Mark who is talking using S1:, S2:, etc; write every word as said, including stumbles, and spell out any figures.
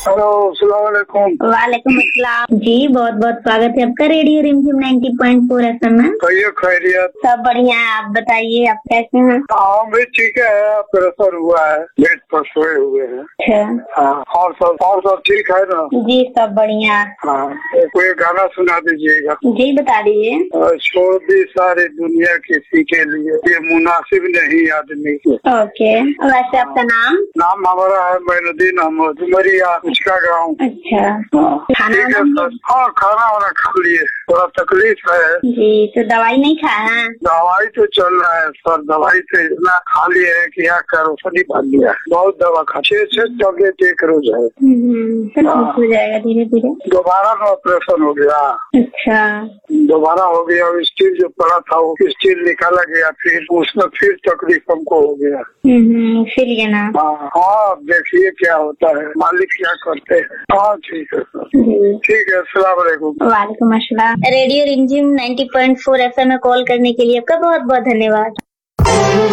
S1: Hello, अस्सलाम वालेकुम।
S2: वालेकुम अस्सलाम जी, बहुत बहुत स्वागत है आपका रेडियो रिमझिम नब्बे पॉइंट चार एफएम में।
S1: कहिए खैरियत।
S2: सब बढ़िया है, आप बताइए आप कैसे हैं?
S1: हाँ भी ठीक है, प्रेशर हुआ है, बेड पर सोए हुए हैं।
S2: अच्छा,
S1: हाँ, और सब और सब ठीक है ना?
S2: जी सब बढ़िया।
S1: हाँ, कोई गाना सुना दीजिएगा।
S2: जी बता दीजिए।
S1: और छोड़ दी सारी दुनिया किसी के लिए, ये मुनासिब नहीं आदमी के।
S2: ओके, वैसे आपका नाम?
S1: नाम हमारा है मैनुद्दीन अहमद, उमरिया उसका गाँव।
S2: अच्छा, खाना
S1: ठीक है सर। हाँ, खाना वाना खा लिए, थोड़ा तकलीफ है
S2: जी, तो दवाई नहीं खाया है?
S1: दवाई तो चल रहा है सर, दवाई तो इतना खा लिए है कि यहाँ करो फनी पा लिया, बहुत दवा खा, छह छह टैबलेट एक रोज है।
S2: हम्म, तो ठीक हो जाएगा धीरे धीरे।
S1: दोबारा में ऑपरेशन हो गया।
S2: अच्छा,
S1: दोबारा हो गया, स्टील जो पड़ा था वो स्टील निकाला गया, फिर उसमें फिर तकलीफ हमको हो गया।
S2: हम्म, इसीलिए ना।
S1: हाँ हाँ, देखिए क्या होता है, मालिक क्या करते हैं। हाँ ठीक है सर,
S2: जी
S1: ठीक है, अस्सलाम वालेकुम।
S2: वालेकुम अस्सलाम। रेडियो रिमझिम नब्बे पॉइंट चार एफएम में कॉल करने के लिए आपका बहुत बहुत धन्यवाद।